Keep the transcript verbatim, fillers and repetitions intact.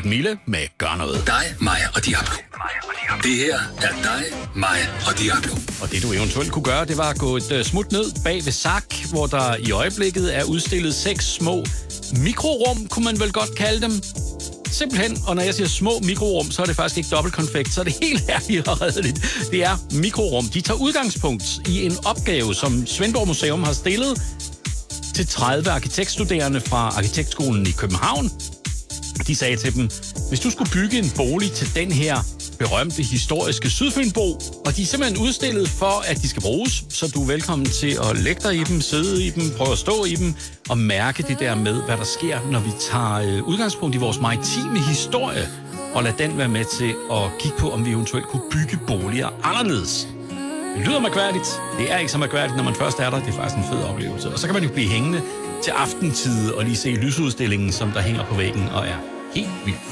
Jacob Mille med Gør Noget. Dig, mig og Diablo. Det her er dig, mig og Diablo. Og det du eventuelt kunne gøre, det var at gå et smut ned bag ved S A C, hvor der i øjeblikket er udstillet seks små mikrorum, kunne man vel godt kalde dem. Simpelthen, og når jeg siger små mikrorum, så er det faktisk ikke dobbeltkonfekt, så er det helt ærligt og redeligt. Det er mikrorum. De tager udgangspunkt i en opgave, som Svendborg Museum har stillet til tredive arkitektstuderende fra Arkitektskolen i København. De sagde til dem, hvis du skulle bygge en bolig til den her berømte historiske Sydfynbo, og de er simpelthen udstillet for, at de skal bruges, så du er velkommen til at lægge dig i dem, sidde i dem, prøve at stå i dem, og mærke det der med, hvad der sker, når vi tager udgangspunkt i vores maritime historie, og lad den være med til at kigge på, om vi eventuelt kunne bygge boliger anderledes. Det lyder mærkværdigt. Det er ikke så mærkværdigt, når man først er der. Det er faktisk en fed oplevelse. Og så kan man jo blive hængende til aftentid og lige se lysudstillingen, som der hænger på væggen og er helt vildt